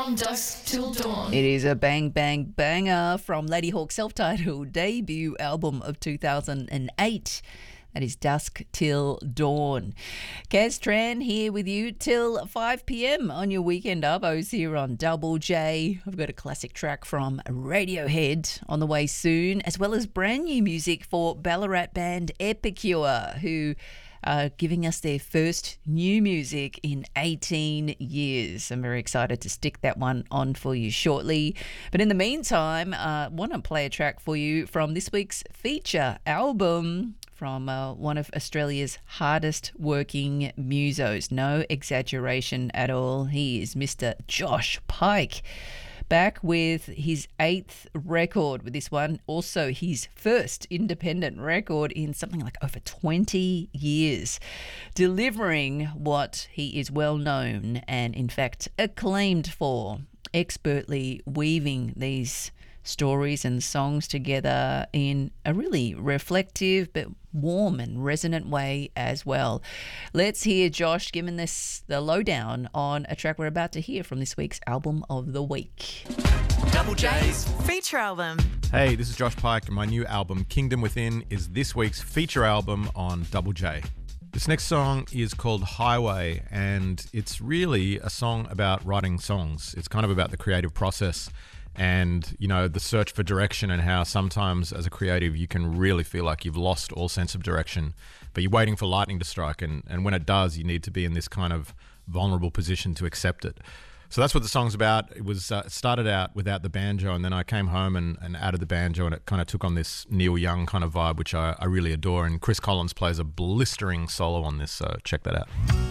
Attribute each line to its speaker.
Speaker 1: From dusk till dawn.
Speaker 2: It is a bang, bang, banger from Ladyhawke's self-titled debut album of 2008. That is Dusk Till Dawn. Kaz Tran here with you till 5 p.m. on your weekend Arvos here on Double J. I've got a classic track from Radiohead on the way soon, as well as brand new music for Ballarat band Epicure, who are giving us their first new music in 18 years. I'm very excited to stick that one on for you shortly. But in the meantime, I want to play a track for you from this week's feature album from one of Australia's hardest working musos. No exaggeration at all. He is Mr. Josh Pike. Back with his 8th record with this one, also his first independent record in something like over 20 years, delivering what he is well known and in fact acclaimed for, expertly weaving these stories and songs together in a really reflective but warm and resonant way as well. Let's hear Josh giving this the lowdown on a track we're about to hear from this week's album of the week.
Speaker 3: Double J's feature album.
Speaker 4: Hey, this is Josh Pike, and my new album Kingdom Within is this week's feature album on Double J. This next song is called Highway, and it's really a song about writing songs. It's kind of about the creative process and, you know, the search for direction, and how sometimes as a creative you can really feel like you've lost all sense of direction, but you're waiting for lightning to strike, and when it does, you need to be in this kind of vulnerable position to accept it. So that's what the song's about. It was started out without the banjo, and then I came home and added the banjo, and it kind of took on this Neil Young kind of vibe, which I really adore, and Chris Collins plays a blistering solo on this, so check that out.